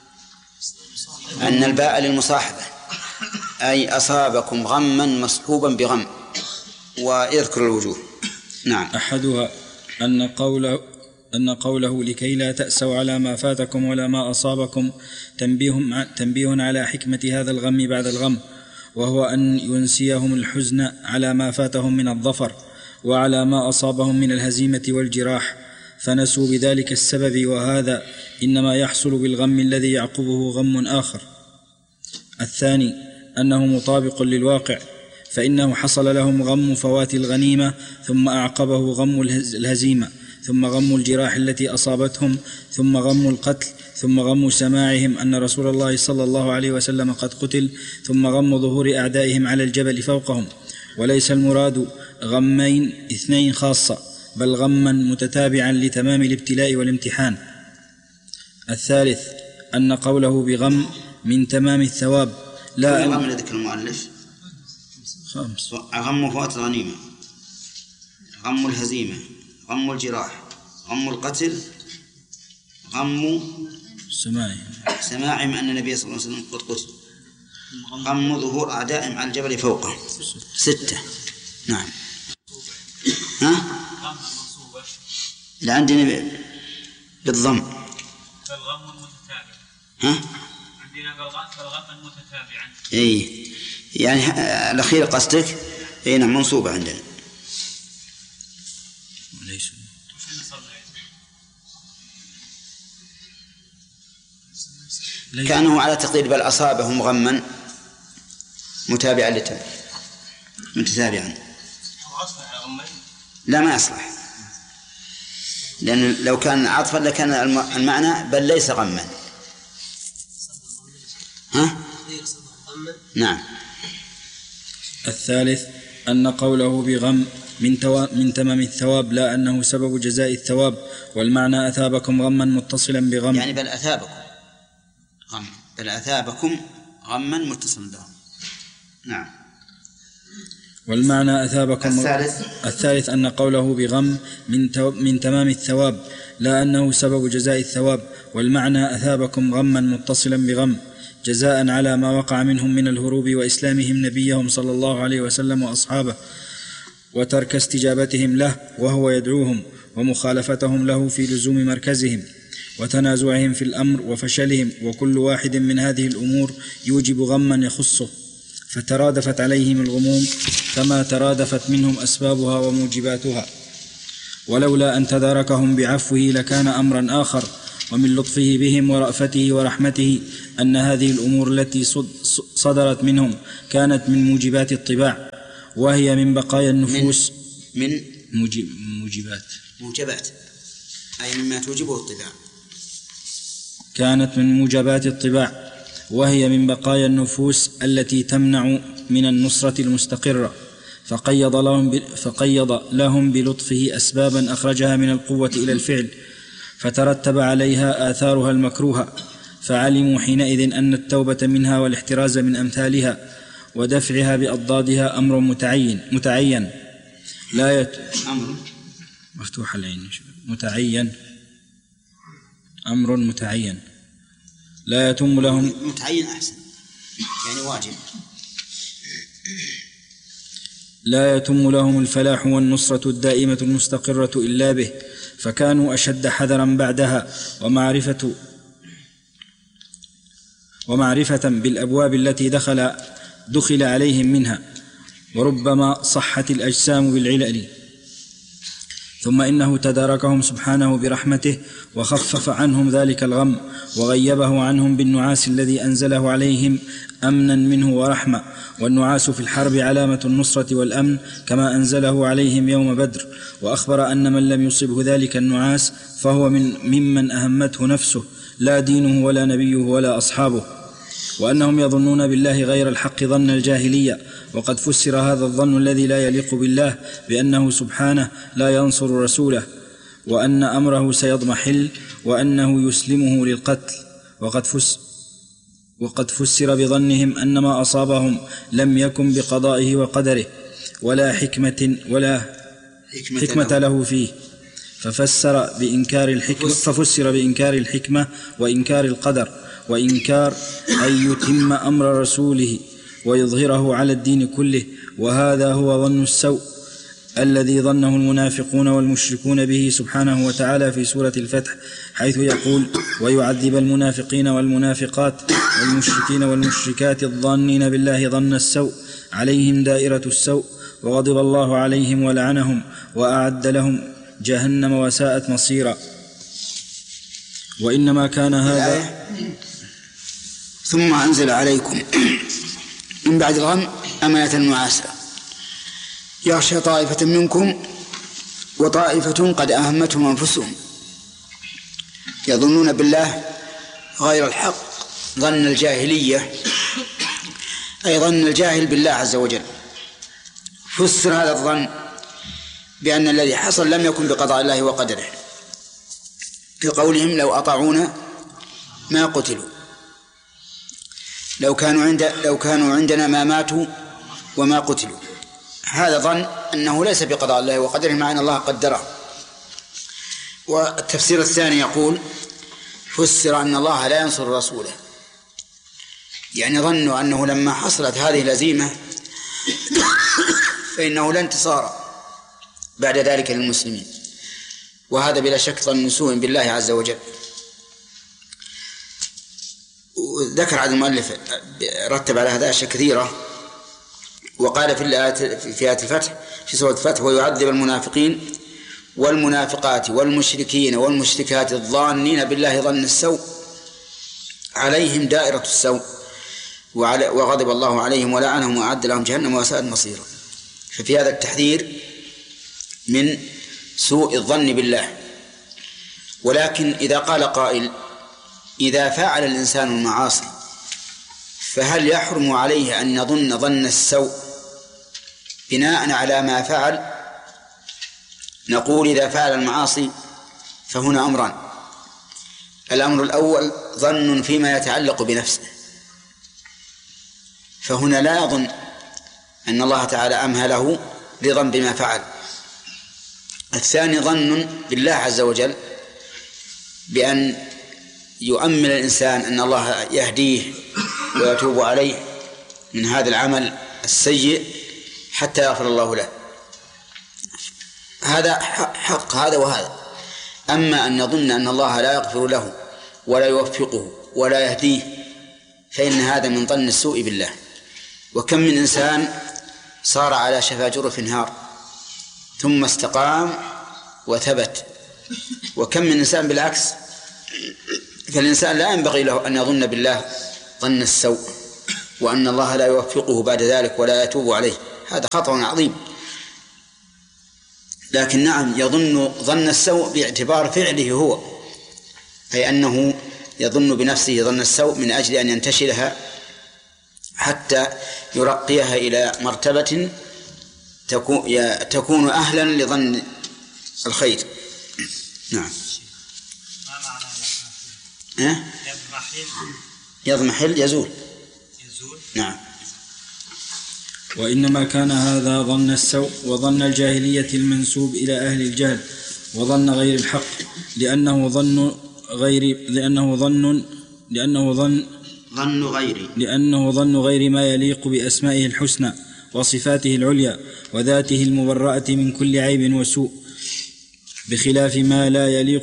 أن الباء للمصاحبة، أي أصابكم غما مصحوبا بغم. ويذكر الوجوه. نعم. أحدها أن قوله أن قوله لكي لا تأسوا على ما فاتكم ولا ما أصابكم تنبيه تنبيه على حكمة هذا الغم بعد الغم، وهو أن ينسيهم الحزن على ما فاتهم من الظفر وعلى ما أصابهم من الهزيمة والجراح، فنسوا بذلك السبب، وهذا إنما يحصل بالغم الذي يعقبه غم آخر. الثاني أنه مطابق للواقع، فإنه حصل لهم غم فوات الغنيمة، ثم أعقبه غم الهزيمة، ثم غم الجراح التي أصابتهم، ثم غم القتل، ثم غم سماعهم أن رسول الله صلى الله عليه وسلم قد قتل، ثم غم ظهور أعدائهم على الجبل فوقهم. وليس المراد غمين اثنين خاصة، بل غما متتابعا لتمام الابتلاء والامتحان. الثالث أن قوله بغم من تمام الثواب، لا غم الذي ذكر المؤلف خمس: غم فوات الغنيمة، غم الهزيمة، غم الجراح، غم القتل، غم سماعهم سماعهم أن النبي صلى الله عليه وسلم قد قتل، غم ظهور أعدائهم على الجبل فوقه. ستة. نعم. ها؟ اللي عندنا بالضم فالغم المتتابع. ها؟ عندنا بالغم فالغم المتتابع. إيه، يعني الأخير قصدك؟ إيه نعم، منصوبة عندنا. ليش كأنه على تقدير بل أصابهم غما متابعا لتم متتابعا. لا، ما يصلح، لأن لو كان عطفا لكان المعنى بل ليس غما. ها؟ نعم. الثالث أن قوله بغم من, توا... من تمام الثواب، لا أنه سبب جزاء الثواب، والمعنى أثابكم غما متصلا بغم، يعني بل أثابكم غم بل أثابكم غما متصلا بغم. نعم. والمعنى أثابكم. الثالث الثالث أن قوله بغم من, تو... من تمام الثواب، لا أنه سبب جزاء الثواب، والمعنى أثابكم غما متصلا بغم، جزاء على ما وقع منهم من الهروب وإسلامهم نبيهم صلى الله عليه وسلم وأصحابه، وترك استجابتهم له وهو يدعوهم، ومخالفتهم له في لزوم مركزهم، وتنازعهم في الأمر وفشلهم. وكل واحد من هذه الأمور يوجب غما يخصه، فترادفت عليهم الغموم كما ترادفت منهم أسبابها وموجباتها. ولولا أن تداركهم بعفوه لكان أمرا آخر. ومن لطفه بهم ورأفته ورحمته أن هذه الأمور التي صدرت منهم كانت من موجبات الطباع، وهي من بقايا النفوس من, من موجب موجبات موجبات أي مما توجبه الطباع. كانت من موجبات الطباع، وهي من بقايا النفوس التي تمنع من النصرة المستقرة، فقيض لهم, فقيض لهم بلطفه أسبابا أخرجها من القوة إلى الفعل، فترتب عليها آثارها المكروهة، فعلموا حينئذ أن التوبة منها والاحتراز من أمثالها ودفعها بأضدادها أمر متعين متعين لا يت... أمر مفتوح العين متعين أمر متعين لا يتم لهم متعين أحسن يعني واجب لا يتم لهم الفلاح والنصرة الدائمة المستقرة إلا به، فكانوا أشد حذرا بعدها ومعرفة ومعرفة بالأبواب التي دخل دخل عليهم منها، وربما صحت الأجسام بالعلل. ثم إنه تداركهم سبحانه برحمته وخفف عنهم ذلك الغم وغيبه عنهم بالنعاس الذي أنزله عليهم أمنا منه ورحمة، والنعاس في الحرب علامة النصرة والأمن كما أنزله عليهم يوم بدر، وأخبر أن من لم يصبه ذلك النعاس فهو من ممن أهمته نفسه لا دينه ولا نبيه ولا أصحابه، وأنهم يظنون بالله غير الحق ظن الجاهلية، وقد فسر هذا الظن الذي لا يليق بالله بأنه سبحانه لا ينصر رسوله، وأن أمره سيضمحل، وأنه يسلمه للقتل، وقد فس وقد فسر بظنهم أن ما أصابهم لم يكن بقضائه وقدره ولا حكمة ولا حكمة, حكمة له فيه، ففسر بإنكار الحكمة ففسر بإنكار الحكمة وإنكار القدر وإنكار أن يتم أمر رسوله ويظهره على الدين كله، وهذا هو ظن السوء الذي ظنه المنافقون والمشركون به سبحانه وتعالى في سورة الفتح، حيث يقول: ويعذب المنافقين والمنافقات والمشركين والمشركات الظانين بالله ظن السوء عليهم دائرة السوء، وغضب الله عليهم ولعنهم وأعد لهم جهنم وساءت مصيرا. وإنما كان هذا ثم أنزل عليكم من بعد الغم أمنة النعاسا يغشى طائفة منكم وطائفة قد أهمتهم أنفسهم يظنون بالله غير الحق ظن الجاهلية، أي ظن الجاهل بالله عز وجل. فسر هذا الظن بأن الذي حصل لم يكن بقضاء الله وقدره، في قولهم: لو أطاعونا ما قتلوا، لو كانوا عند لو كانوا عندنا ما ماتوا وما قتلوا. هذا ظن أنه ليس بقضاء الله وقدره مع أن الله قدره. والتفسير الثاني يقول: فسر أن الله لا ينصر رسوله، يعني ظنوا أنه لما حصلت هذه الهزيمة فإنه لا انتصار بعد ذلك للمسلمين، وهذا بلا شك ظن سوء بالله عز وجل. ذكر عن المؤلف رتب على هذا أشياء كثيرة، وقال في الآية في آية الفتح في سورة الفتح: ويعذب المنافقين والمنافقات والمشركين والمشركات الظانين بالله ظن السوء عليهم دائرة السوء وغضب الله عليهم ولعنهم وأعد لهم جهنم وساءت مصيرا. ففي هذا التحذير من سوء الظن بالله. ولكن إذا قال قائل: إذا فعل الإنسان المعاصي فهل يحرم عليه أن يظن ظن السوء بناء على ما فعل؟ نقول: إذا فعل المعاصي فهنا أمران. الأمر الأول ظن فيما يتعلق بنفسه، فهنا لا يظن أن الله تعالى أمهله رضا بما فعل. الثاني ظن بالله عز وجل بأن يؤمل الإنسان أن الله يهديه ويتوب عليه من هذا العمل السيء حتى يغفر الله له. هذا حق هذا وهذا. أما أن يظن أن الله لا يغفر له ولا يوفقه ولا يهديه فإن هذا من ظن السوء بالله. وكم من إنسان صار على شفا جرف نهار ثم استقام وثبت، وكم من إنسان بالعكس. فالإنسان لا ينبغي له أن يظن بالله ظن السوء وأن الله لا يوفقه بعد ذلك ولا يتوب عليه، هذا خطأ عظيم. لكن نعم يظن ظن السوء باعتبار فعله هو، أي أنه يظن بنفسه ظن السوء من أجل أن ينتشلها حتى يرقيها إلى مرتبة تكون أهلا لظن الخير. نعم. أه؟ يضمحل يزول. يزول. نعم. وإنما كان هذا ظن السوء وظن الجاهلية المنسوب إلى أهل الجهل وظن غير الحق، لأنه ظن غير لأنه ظن لأنه ظن ظن غير لأنه ظن غير ما يليق بأسمائه الحسنى وصفاته العليا وذاته المبرأة من كل عيب وسوء، بخلاف ما لا يليق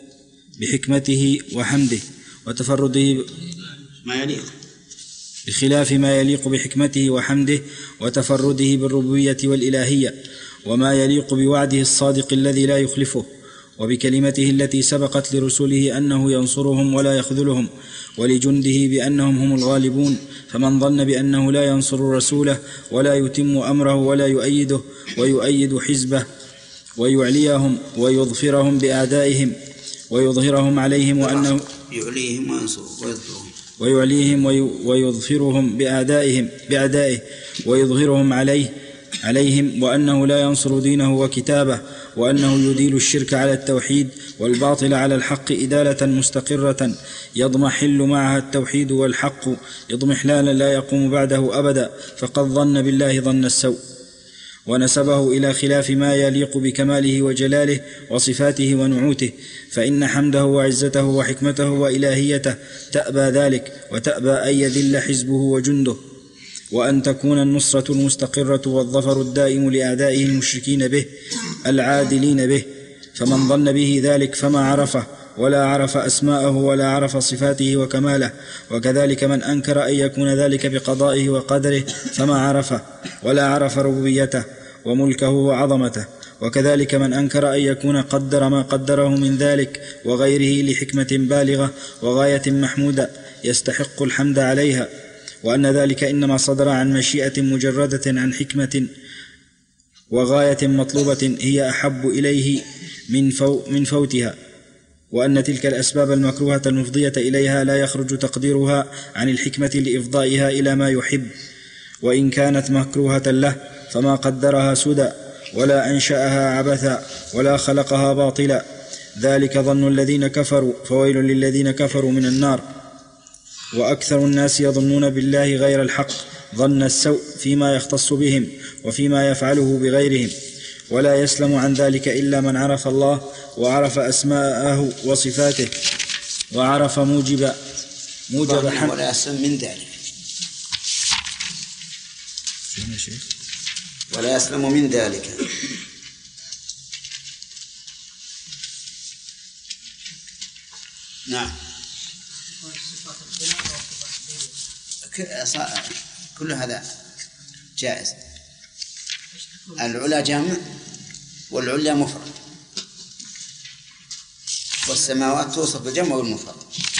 بحكمته وحمده وتفرده ما يليق بخلاف ما يليق بحكمته وحمده وتفرده بالربوبية والإلهية، وما يليق بوعده الصادق الذي لا يخلفه، وبكلمته التي سبقت لرسله أنه ينصرهم ولا يخذلهم، ولجنده بأنهم هم الغالبون. فمن ظن بأنه لا ينصر رسوله ولا يتم أمره ولا يؤيده ويؤيد حزبه ويعليهم ويظفرهم بأعدائهم ويظهرهم عليهم وأنه يعليهم ويظفرهم ويعليهم ويظفرهم بأعدائهم بأعدائه ويظهرهم عليه عليهم وأنه لا ينصر دينه وكتابه، وأنه يديل الشرك على التوحيد والباطل على الحق إدالة مستقرة يضمحل معها التوحيد والحق اضمحلالا لا يقوم بعده أبدا، فقد ظن بالله ظن السوء ونسبه إلى خلاف ما يليق بكماله وجلاله وصفاته ونعوته، فإن حمده وعزته وحكمته وإلهيته تأبى ذلك، وتأبى أن يذل حزبه وجنده، وأن تكون النصرة المستقرة والظفر الدائم لأعدائه المشركين به العادلين به. فمن ظن به ذلك فما عرفه ولا عرف أسماءه ولا عرف صفاته وكماله، وكذلك من أنكر أن يكون ذلك بقضائه وقدره فما عرفه ولا عرف ربوبيته وملكه وعظمته، وكذلك من أنكر أن يكون قدر ما قدره من ذلك وغيره لحكمة بالغة وغاية محمودة يستحق الحمد عليها، وأن ذلك إنما صدر عن مشيئة مجردة عن حكمة وغاية مطلوبة هي أحب إليه من, فو من فوتها، وأن تلك الأسباب المكروهة المفضية إليها لا يخرج تقديرها عن الحكمة لإفضائها إلى ما يحب، وإن كانت مكروهة له فما قدرها سدى ولا أنشأها عبثا ولا خلقها باطلا. ذلك ظن الذين كفروا، فويل للذين كفروا من النار. وأكثر الناس يظنون بالله غير الحق ظن السوء فيما يختص بهم وفيما يفعله بغيرهم، ولا يسلم عن ذلك إلا من عرف الله وعرف أسماءه وصفاته وعرف موجب موجب حمد ولا يسلم من ذلك ولا يسلم من ذلك نعم. كل هذا جائز. العلا جامع والعليا مفرد، والسماوات توصف بالجمع والمفرد.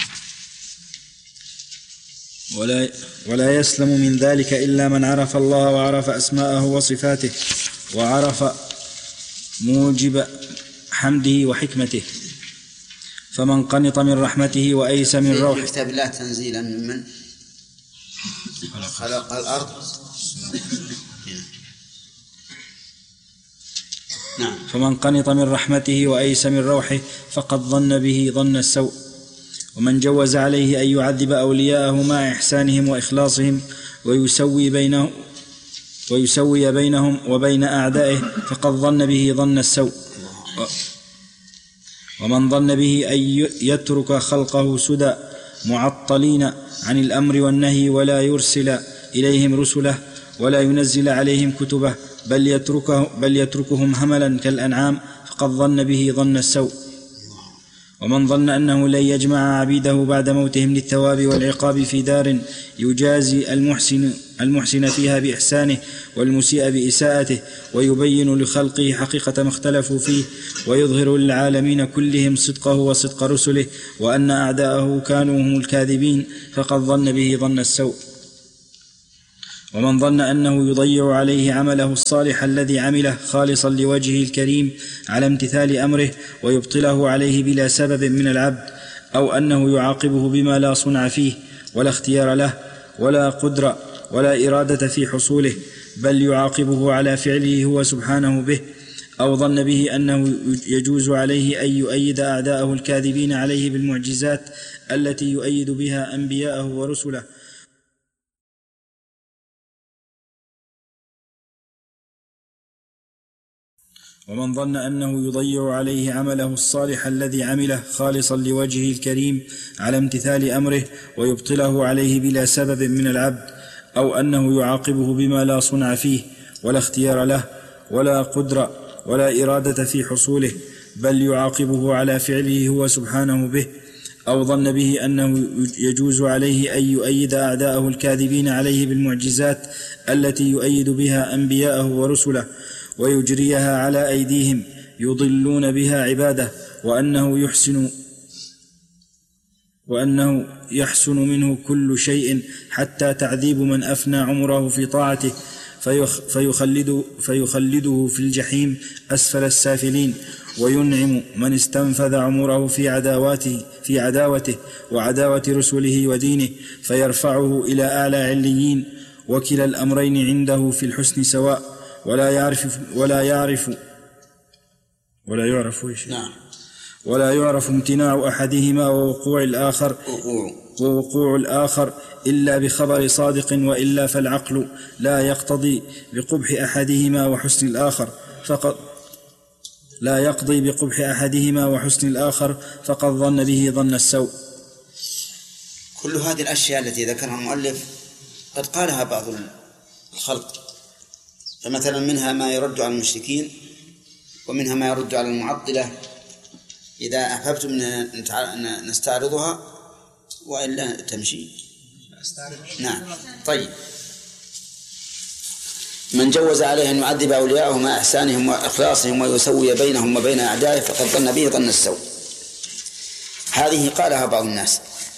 ولا, ولا يسلم من ذلك إلا من عرف الله وعرف أسماءه وصفاته وعرف موجب حمده وحكمته. فمن قنط من رحمته وأيس من روحه. في كتاب الله تنزيلا ممن خلق الأرض. نعم. فمن قنط من رحمته وأيس من روحه فقد ظن به ظن السوء. ومن جوز عليه أن يعذب أولياءه مع إحسانهم وإخلاصهم ويسوي بينهم ويسوي بينهم وبين أعدائه فقد ظن به ظن السوء. ومن ظن به أن يترك خلقه سدى معطلين عن الأمر والنهي ولا يرسل إليهم رسله ولا ينزل عليهم كتبه بل, يتركه بل يتركهم هملا كالأنعام فقد ظن به ظن السوء. ومن ظن أنه لن يجمع عبيده بعد موتهم للثواب والعقاب في دار يجازي المحسن, المحسن فيها بإحسانه والمسيء بإساءته ويبين لخلقه حقيقة ما اختلفوا فيه ويظهر للعالمين كلهم صدقه وصدق رسله وأن أعداءه كانوا هم الكاذبين فقد ظن به ظن السوء. ومن ظن أنه يضيع عليه عمله الصالح الذي عمله خالصا لوجهه الكريم على امتثال أمره ويبطله عليه بلا سبب من العبد، أو أنه يعاقبه بما لا صنع فيه ولا اختيار له ولا قدرة ولا إرادة في حصوله، بل يعاقبه على فعله هو سبحانه به، أو ظن به أنه يجوز عليه أن يؤيد أعداءه الكاذبين عليه بالمعجزات التي يؤيد بها أنبياءه ورسله. ومن ظن أنه يضيع عليه عمله الصالح الذي عمله خالصا لوجهه الكريم على امتثال أمره ويبطله عليه بلا سبب من العبد، أو أنه يعاقبه بما لا صنع فيه ولا اختيار له ولا قدرة ولا إرادة في حصوله، بل يعاقبه على فعله هو سبحانه به، أو ظن به أنه يجوز عليه أن يؤيد أعداءه الكاذبين عليه بالمعجزات التي يؤيد بها أنبياءه ورسله ويجريها على أيديهم يضلون بها عباده، وأنه يحسن وأنه يحسن منه كل شيء حتى تعذيب من أفنى عمره في طاعته فيخلده, فيخلده في الجحيم أسفل السافلين، وينعم من استنفذ عمره في عداوته, في عداوته وعداوة رسله ودينه فيرفعه إلى أعلى عليين، وكلا الأمرين عنده في الحسن سواء، ولا يعرف ولا يعرف ولا يعرف نعم ولا يعرف امتناع أحدهما ووقوع الآخر ووقوع الآخر إلا بخبر صادق، وإلا فالعقل لا يقتضي بقبح أحدهما وحسن الآخر فقط لا يقضي بقبح أحدهما وحسن الآخر فقد ظن به ظن السوء. كل هذه الأشياء التي ذكرها المؤلف قد قالها بعض الخلق، فمثلا منها ما يرد على المشركين، ومنها ما يرد على المعطلة إذا أحببتم أن نستعرضها وإلا تمشي. نعم. طيب، من جوز عليه أن يعذب أولياءه مع إحسانهم وإخلاصهم ويسوي بينهم وبين أعدائه فقد ظن به ظن السوء. هذه قالها بعض الناس،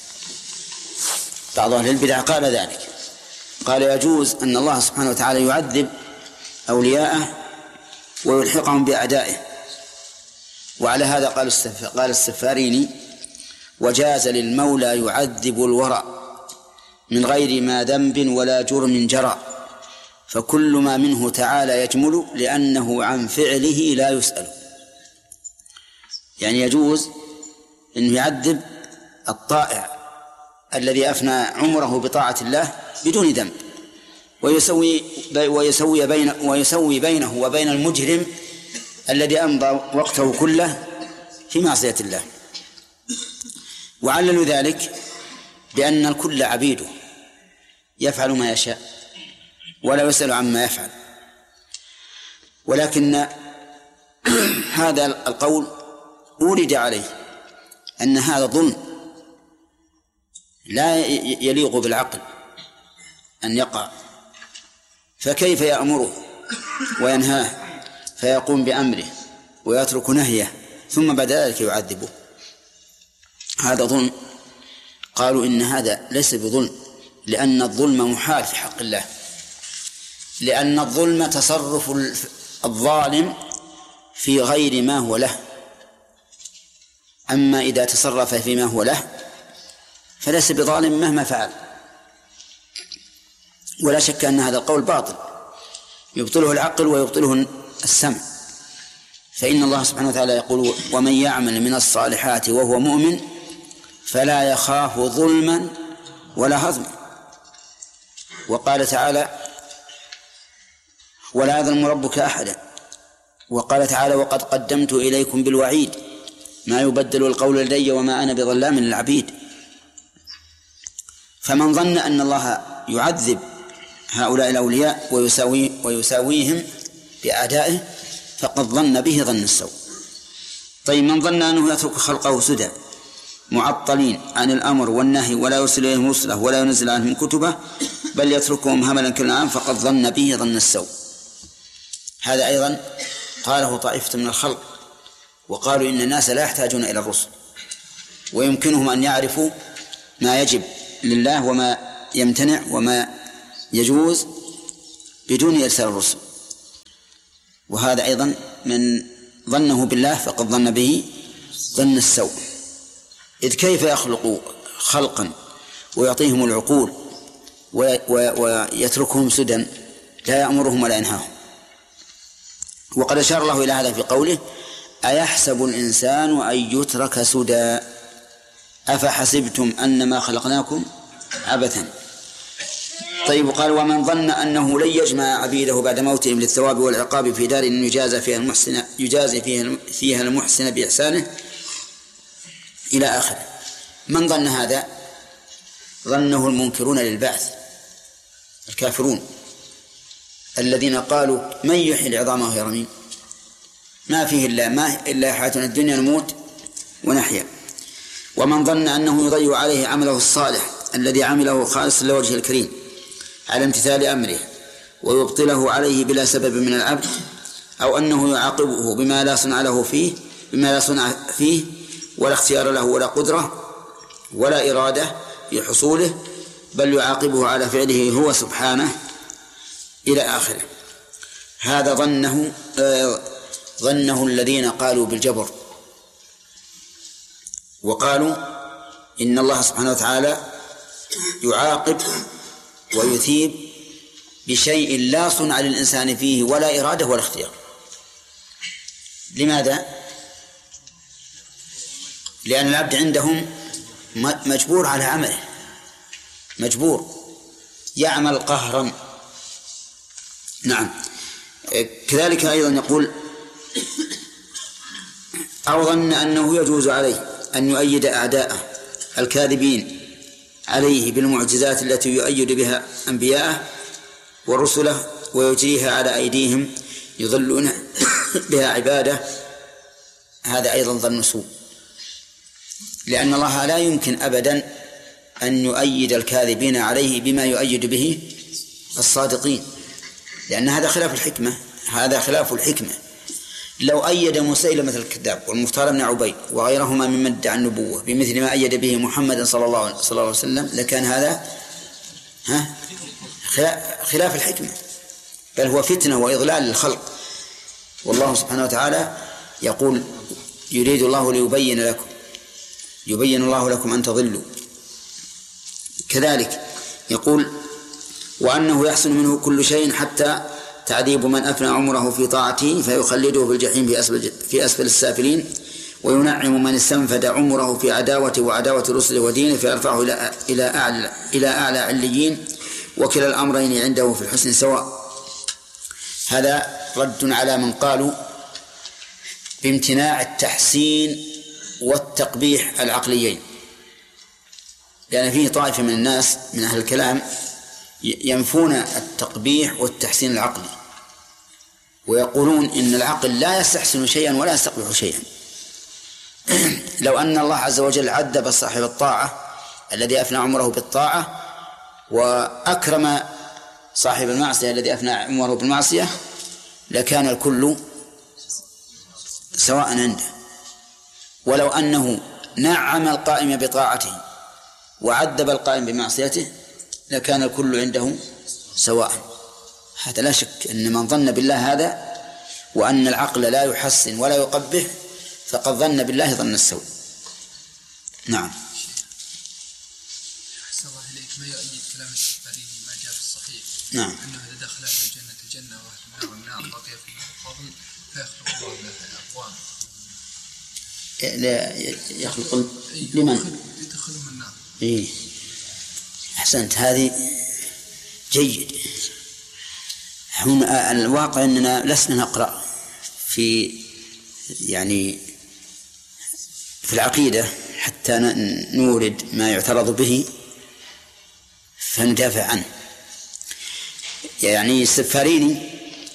بعض أهل البدع قال ذلك، قال يجوز أن الله سبحانه وتعالى يعذب أولياءه ويلحقهم بأعدائه، وعلى هذا قال قال السفاريني: وجاز للمولى يعذب الورى من غير ما ذنب ولا جرم جرى، فكل ما منه تعالى يجمل لأنه عن فعله لا يسأل. يعني يجوز أن يعذب الطائع الذي أفنى عمره بطاعة الله بدون ذنب، ويسوي ويسوي بين ويسوي بينه وبين المجرم الذي أمضى وقته كله في معصية الله. وعللوا ذلك بأن الكل عبيده يفعل ما يشاء ولا يسأل عما يفعل، ولكن هذا القول أورد عليه أن هذا ظلم لا يليق بالعقل أن يقع، فكيف يأمره وينهاه فيقوم بأمره ويترك نهيه ثم بعد ذلك يعذبه؟ هذا ظلم. قالوا إن هذا ليس بظلم، لأن الظلم محال في حق الله، لأن الظلم تصرف الظالم في غير ما هو له، أما إذا تصرف فيما هو له فليس بظالم مهما فعل. ولا شك أن هذا القول باطل يبطله العقل ويبطله السمع، فإن الله سبحانه وتعالى يقول: ومن يعمل من الصالحات وهو مؤمن فلا يخاف ظلما ولا هضما. وقال تعالى: ولا يظلم ربك أحدا. وقال تعالى: وقد قدمت إليكم بالوعيد ما يبدل القول لدي وما أنا بظلام للعبيد. فمن ظن أن الله يعذب هؤلاء الأولياء ويساوي ويساويهم بأعدائه فقد ظن به ظن السوء. طيب، من ظن أنه يترك خلقه سدى معطلين عن الأمر والنهي ولا يرسل إليهم رسله ولا ينزل عنهم كتبه بل يتركهم هملا كالأنعام فقد ظن به ظن السوء. هذا أيضا قاله طائفة من الخلق، وقالوا إن الناس لا يحتاجون إلى الرسل ويمكنهم أن يعرفوا ما يجب لله وما يمتنع وما يجوز بدون إرسال الرسل، وهذا أيضا من ظنه بالله فقد ظن به ظن السوء. إذ كيف يخلق خلقا ويعطيهم العقول ويتركهم سدى لا يأمرهم ولا ينهاهم. وقد أشار الله إلى هذا في قوله أيحسب الإنسان أن يترك سدى أفحسبتم أنما خلقناكم عبثا. طيب، قال ومن ظن أنه لن يجمع عبيده بعد موتهم للثواب والعقاب في دار يجازى فيها المحسن يجازي فيها فيها المحسن بإحسانه إلى آخره. من ظن هذا؟ ظنه المنكرون للبعث الكافرون الذين قالوا من يحيي العظام وهي رميم، ما فيه إلا ما إلا حياتنا الدنيا نموت ونحيا. ومن ظن أنه يضيع عليه عمله الصالح الذي عمله خالصا لوجه الكريم على امتثال أمره ويبطله عليه بلا سبب من العبد، أو أنه يعاقبه بما لا صنع له فيه بما لا صنع فيه ولا اختيار له ولا قدرة ولا إرادة في حصوله، بل يعاقبه على فعله هو سبحانه إلى آخره. هذا ظنه آه ظنه الذين قالوا بالجبر، وقالوا إن الله سبحانه وتعالى يعاقب ويثيب بشيء لا صنع للإنسان فيه ولا إرادة ولا اختيار. لماذا؟ لأن العبد عندهم مجبور على عمله، مجبور يعمل قهرا. نعم. كذلك أيضا يقول أو ظن أنه يجوز عليه أن يؤيد أعداءه الكاذبين عليه بالمعجزات التي يؤيد بها أنبياءه ورسله ويجريها على أيديهم يضلون بها عباده. هذا أيضا ظن سوء، لأن الله لا يمكن أبدا أن يؤيد الكاذبين عليه بما يؤيد به الصادقين، لأن هذا خلاف الحكمة هذا خلاف الحكمة. لو أيد مسيلمة الكذاب والمختار بن عبيد وغيرهما ممن ادعى النبوة بمثل ما أيد به محمد صلى الله عليه وسلم لكان هذا ها خلاف الحكمة، بل هو فتنة وإضلال للخلق. والله سبحانه وتعالى يقول يريد الله ليبين لكم يبين الله لكم أن تضلوا. كذلك يقول وأنه يحسن منه كل شيء حتى تعذيب من أفنى عمره في طاعته فيخلده في الجحيم في أسفل, في أسفل السافلين، وينعم من استنفد عمره في عداوة وعداوة رسله ودينه فيرفعه إلى إلى أعلى إلى أعلى عليين، وكلا الأمرين عنده في الحسن سواء. هذا رد على من قالوا بامتناع التحسين والتقبيح العقليين، لأن فيه طائفة من الناس من أهل الكلام ينفون التقبيح والتحسين العقلي، ويقولون إن العقل لا يستحسن شيئا ولا يستقبح شيئا. لو أن الله عز وجل عذب صاحب الطاعة الذي أفنى عمره بالطاعة وأكرم صاحب المعصية الذي أفنى عمره بالمعصية لكان الكل سواء عنده. ولو أنه نعم القائم بطاعته وعذب القائم بمعصيته لكان الكل عنده سواء. هذا لا شك أن من ظن بالله هذا وأن العقل لا يحسن ولا يقبح فقد ظن بالله ظن السوء. نعم. أحسن الله إليك، ما يؤيد كلام السفارين ما جاء في الصحيح نعم أنه إذا دخل أهل الجنة جنة وأهل النار النار بقي في الفضل فيخلق الله له أقوام لا يخلق لمن يدخلهم النار. إيه أحسنت، هذه جيد. هنا الواقع أننا لسنا نقرأ في يعني في العقيدة حتى نورد ما يعترض به فندافع عنه. يعني السفاريني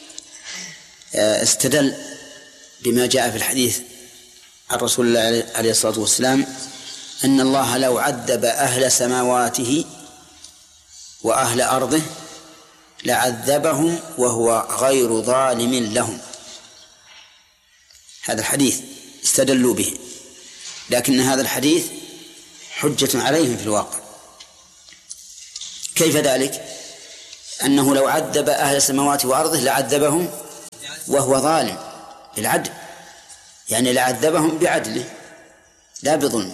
استدل بما جاء في الحديث عن رسول الله عليه الصلاة والسلام أن الله لو عذب أهل سماواته وأهل أرضه لعذبهم وهو غير ظالم لهم. هذا الحديث استدلوا به، لكن هذا الحديث حجة عليهم في الواقع. كيف ذلك؟ أنه لو عذب أهل السماوات وأرضه لعذبهم وهو ظالم بالعدل، يعني لعذبهم بعدله لا بظلمه.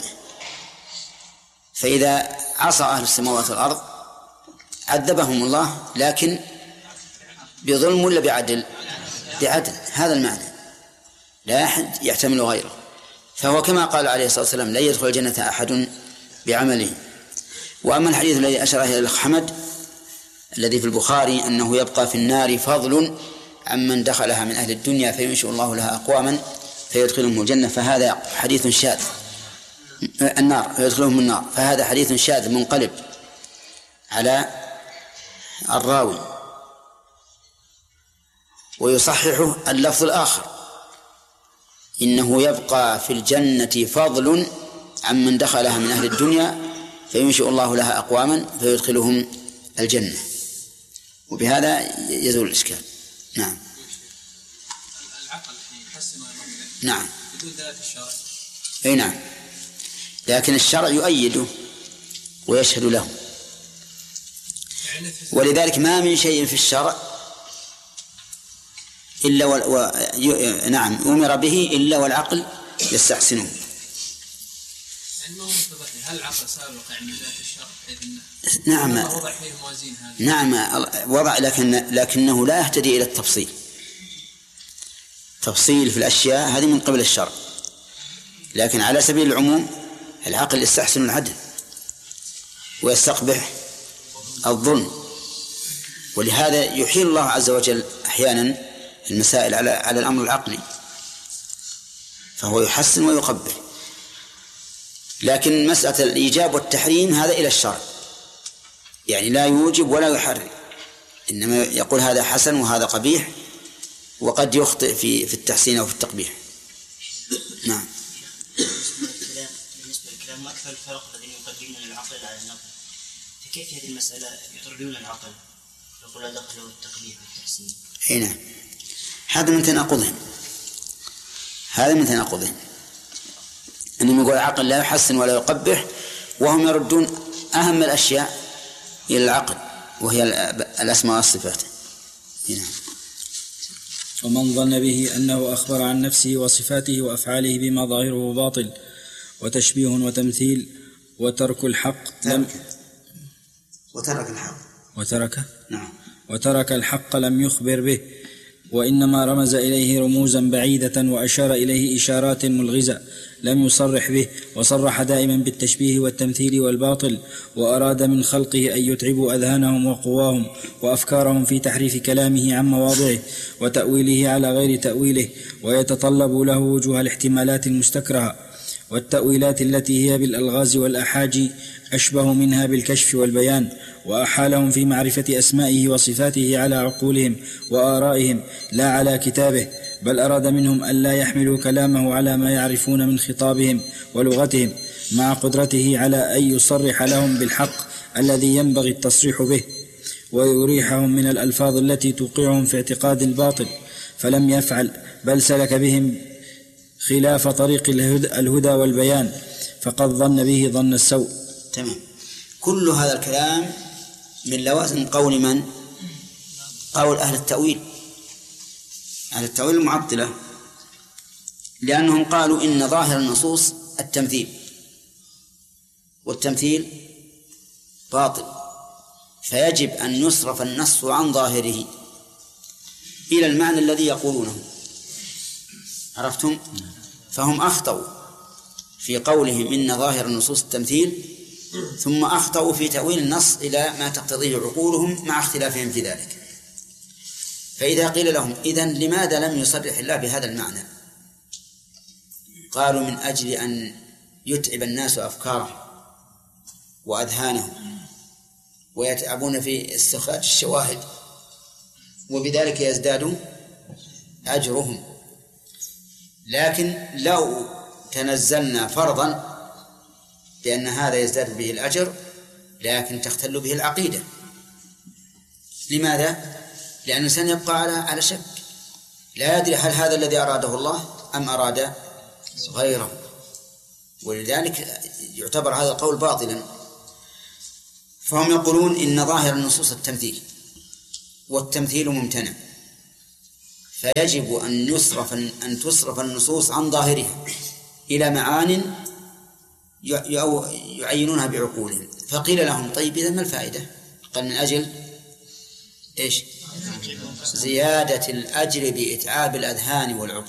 فإذا عصى أهل السماوات والأرض عذبهم الله، لكن بظلم ولا بعدل؟ بعدل. هذا المعنى، لا أحد يحتمل غيره. فهو كما قال عليه الصلاة والسلام: لا يدخل الجنة أحد بعمله. وأما الحديث الذي أشار إليه الأخ حمد الذي في البخاري أنه يبقى في النار فضل عمن دخلها من أهل الدنيا فينشئ الله لها أقواما فيدخلهم الجنة، فهذا حديث شاذ. النار فيدخلهم النار، فهذا حديث شاذ منقلب على الراوي. ويصححه اللفظ الآخر: إنه يبقى في الجنة فضل عمن دخلها من أهل الدنيا فينشئ الله لها أقواما فيدخلهم الجنة. وبهذا يزول الإشكال. نعم. العقل يحسن ويمكن. نعم. بدون دلالة الشرع. أي نعم. لكن الشرع يؤيده ويشهد له. ولذلك ما من شيء في الشرع إلا و... و... ي... نعم أمر به إلا والعقل يستحسنه. يعني ما هو متضح هل العقل سابق عن ذات الشرع بحيث انه نعم وضع فيه الموازين هذه؟ نعم وضع، لكن لكنه لا يهتدي إلى التفصيل. تفصيل في الأشياء هذه من قبل الشرع، لكن على سبيل العموم العقل يستحسن العدل ويستقبح الظلم. ولهذا يحيل الله عز وجل أحيانا المسائل على على الأمر العقلي، فهو يحسن ويقبح. لكن مسألة الإيجاب والتحريم هذا إلى الشرع، يعني لا يوجب ولا يحرم، إنما يقول هذا حسن وهذا قبيح، وقد يخطئ في في التحسين أو في التقبيح. نعم. بالنسبة للكلام ما أكثر الفرق الذين يقدمون العقل على النقل، فكيف هذه المسألة يطردون العقل يقول لا دخل التقبيح والتحسين؟ أي نعم، هذا من تناقضهم، هذا من تناقضهم أنهم يقول العقل لا يحسن ولا يقبح، وهم يردون أهم الأشياء إلى العقل وهي الأسماء والصفات. نعم. ومن ظن به أنه أخبر عن نفسه وصفاته وأفعاله بما ظاهره باطل وتشبيه وتمثيل وترك الحق لم وترك الحق وترك نعم وترك الحق لم يخبر به، وإنما رمز إليه رموزا بعيدة وأشار إليه إشارات ملغزة لم يصرح به، وصرح دائما بالتشبيه والتمثيل والباطل، وأراد من خلقه أن يتعبوا أذهانهم وقواهم وأفكارهم في تحريف كلامه عن مواضعه وتأويله على غير تأويله، ويتطلب له وجوه الاحتمالات المستكرهة والتأويلات التي هي بالألغاز والأحاجي أشبه منها بالكشف والبيان، وأحالهم في معرفة أسمائه وصفاته على عقولهم وآرائهم لا على كتابه، بل أراد منهم أن لا يحملوا كلامه على ما يعرفون من خطابهم ولغتهم، مع قدرته على أن يصرح لهم بالحق الذي ينبغي التصريح به، ويريحهم من الألفاظ التي توقعهم في اعتقاد الباطل، فلم يفعل، بل سلك بهم خلاف طريق الهدى والبيان، فقد ظن به ظن السوء. تمام. كل هذا الكلام من لوازم قول من؟ قول أهل التأويل، أهل التأويل المعطلة، لأنهم قالوا إن ظاهر النصوص التمثيل، والتمثيل باطل، فيجب أن يصرف النص عن ظاهره إلى المعنى الذي يقولونه. عرفتم؟ فهم أخطأوا في قولهم إن ظاهر النصوص التمثيل، ثم أخطأوا في تأويل النص إلى ما تقتضيه عقولهم مع اختلافهم في ذلك. فإذا قيل لهم إذن لماذا لم يصرح الله بهذا المعنى؟ قالوا من أجل أن يتعب الناس أفكارهم وأذهانهم ويتعبون في استخراج الشواهد، وبذلك يزداد أجرهم. لكن لو تنزلنا فرضا بأن هذا يزداد به الأجر لكن تختل به العقيدة. لماذا؟ لأن الإنسان يبقى على على شك، لا يدري هل هذا الذي أراده الله أم أراد غيره، ولذلك يعتبر هذا القول باطلا. فهم يقولون إن ظاهر النصوص التمثيل، والتمثيل ممتنع، فيجب أن يصرف أن تصرف النصوص عن ظاهرها إلى معان يعينونها بعقولهم. فقيل لهم طيب إذا ما الفائدة؟ قال من أجل إيش؟ زيادة الأجر بإتعاب الأذهان والعقول.